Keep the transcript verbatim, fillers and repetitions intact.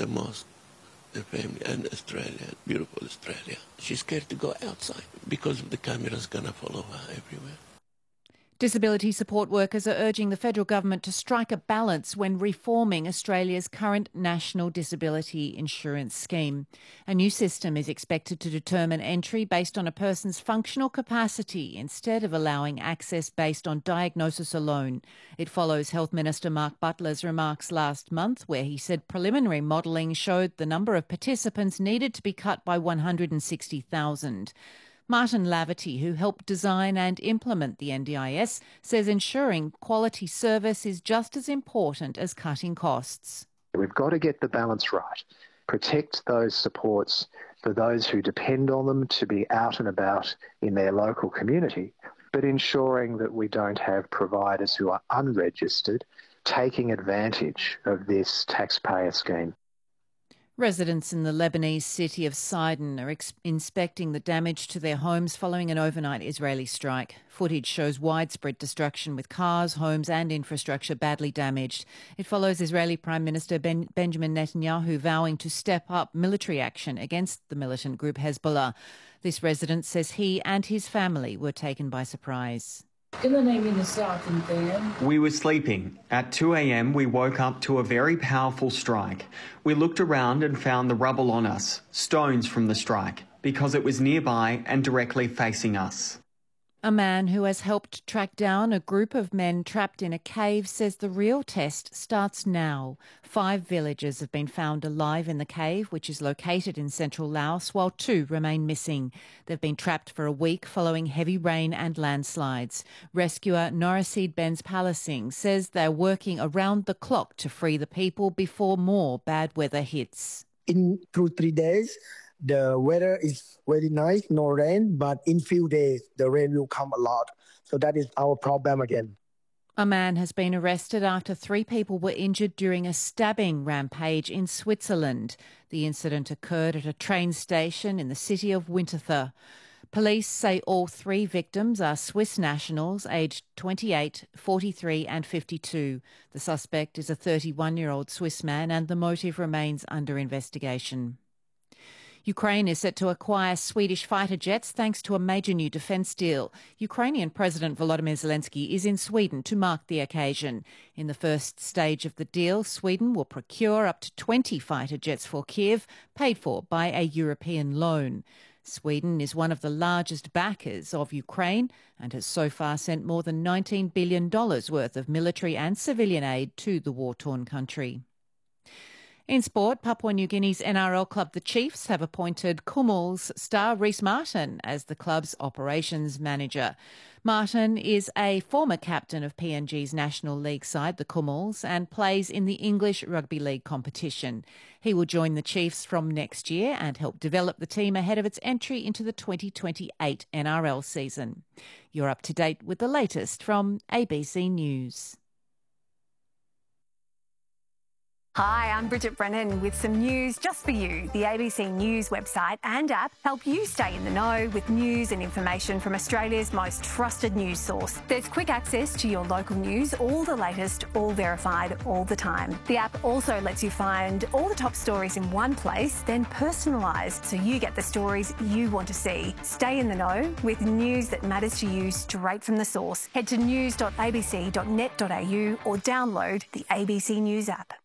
the most, the family, and Australia, beautiful Australia. She's scared to go outside because the camera's going to follow her everywhere. Disability support workers are urging the federal government to strike a balance when reforming Australia's current national disability insurance scheme. A new system is expected to determine entry based on a person's functional capacity instead of allowing access based on diagnosis alone. It follows Health Minister Mark Butler's remarks last month, where he said preliminary modelling showed the number of participants needed to be cut by one hundred sixty thousand. Martin Laverty, who helped design and implement the N D I S, says ensuring quality service is just as important as cutting costs. We've got to get the balance right. Protect those supports for those who depend on them to be out and about in their local community, but ensuring that we don't have providers who are unregistered taking advantage of this taxpayer scheme. Residents in the Lebanese city of Sidon are ex- inspecting the damage to their homes following an overnight Israeli strike. Footage shows widespread destruction with cars, homes and infrastructure badly damaged. It follows Israeli Prime Minister ben- Benjamin Netanyahu vowing to step up military action against the militant group Hezbollah. This resident says he and his family were taken by surprise. We were sleeping. At two a.m. we woke up to a very powerful strike. We looked around and found the rubble on us, stones from the strike, because it was nearby and directly facing us. A man who has helped track down a group of men trapped in a cave says the real test starts now. Five villagers have been found alive in the cave, which is located in central Laos, while two remain missing. They've been trapped for a week following heavy rain and landslides. Rescuer Norasid Benz-Palasing says they're working around the clock to free the people before more bad weather hits. In two, three days, the weather is very nice, no rain, but in few days, the rain will come a lot. So that is our problem again. A man has been arrested after three people were injured during a stabbing rampage in Switzerland. The incident occurred at a train station in the city of Winterthur. Police say all three victims are Swiss nationals aged twenty-eight, forty-three and fifty-two. The suspect is a thirty-one-year-old Swiss man and the motive remains under investigation. Ukraine is set to acquire Swedish fighter jets thanks to a major new defence deal. Ukrainian President Volodymyr Zelensky is in Sweden to mark the occasion. In the first stage of the deal, Sweden will procure up to twenty fighter jets for Kiev, paid for by a European loan. Sweden is one of the largest backers of Ukraine and has so far sent more than nineteen billion dollars worth of military and civilian aid to the war-torn country. In sport, Papua New Guinea's N R L club, the Chiefs, have appointed Kumuls star Reece Martin as the club's operations manager. Martin is a former captain of P N G's National League side, the Kumuls, and plays in the English Rugby League competition. He will join the Chiefs from next year and help develop the team ahead of its entry into the twenty twenty-eight N R L season. You're up to date with the latest from A B C News. Hi, I'm Bridget Brennan with some news just for you. The A B C News website and app help you stay in the know with news and information from Australia's most trusted news source. There's quick access to your local news, all the latest, all verified, all the time. The app also lets you find all the top stories in one place, then personalised so you get the stories you want to see. Stay in the know with news that matters to you straight from the source. Head to news dot a b c dot net dot a u or download the A B C News app.